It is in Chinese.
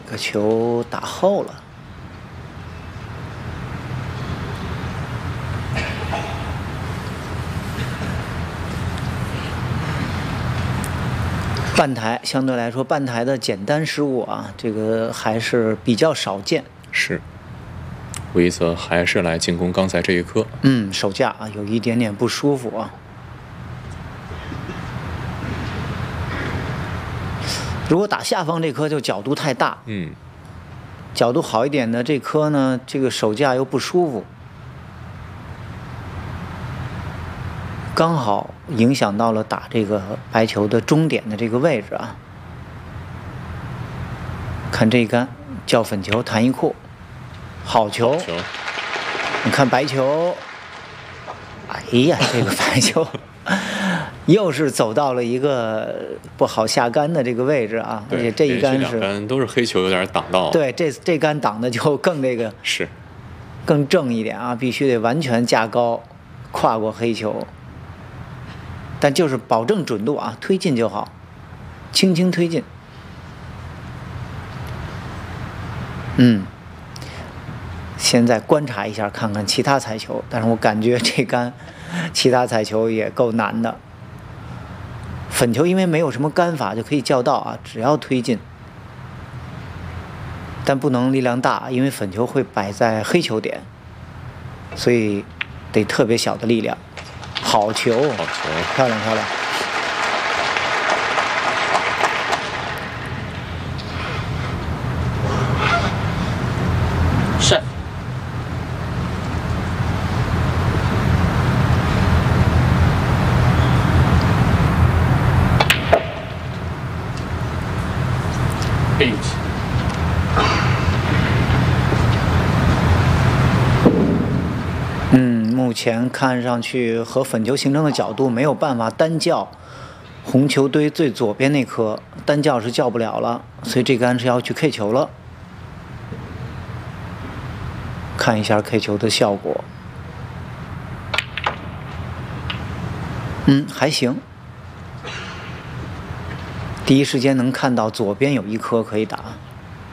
个球打后了。半台相对来说，半台的简单失误啊，这个还是比较少见。 是，维泽还是来进攻刚才这一颗。 手架啊有一点点不舒服啊。如果打下方这颗就角度太大，角度好一点的这颗呢，这个手架又不舒服，刚好影响到了打这个白球的终点的这个位置啊。看这一杆叫粉球弹一库，好球！你看白球，哎呀，这个白球又是走到了一个不好下杆的这个位置啊，而且这一杆是两杆都是黑球，有点挡到。 对，这杆挡的就更这个是更正一点啊，必须得完全架高，跨过黑球。但就是保证准度啊，推进就好，轻轻推进。现在观察一下，看看其他彩球，但是我感觉这杆其他彩球也够难的。粉球因为没有什么杆法就可以叫到啊，只要推进，但不能力量大，因为粉球会摆在黑球点，所以得特别小的力量。好球，漂亮漂亮。 是。 目前看上去和粉球形成的角度没有办法单叫红球堆最左边那颗，单叫是叫不了了，所以这杆是要去 K 球了。看一下 K 球的效果，还行。第一时间能看到左边有一颗可以打。